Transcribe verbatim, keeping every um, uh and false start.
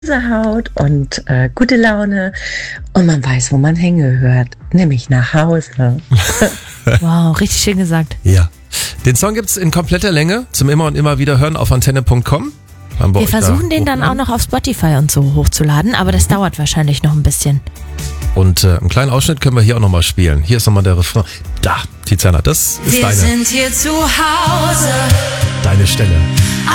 Haut und äh, gute Laune und man weiß, wo man hingehört, nämlich nach Hause. Wow, richtig schön gesagt. Ja. Den Song gibt's in kompletter Länge zum immer und immer wieder hören auf antenne punkt com. Wir versuchen den dann auch noch auf Spotify und so hochzuladen, aber das mhm. dauert wahrscheinlich noch ein bisschen. Und äh, einen kleinen Ausschnitt können wir hier auch nochmal spielen. Hier ist nochmal der Refrain. Da, Tiziana, das ist wir deine. Wir sind hier zu Hause. Deine Stelle.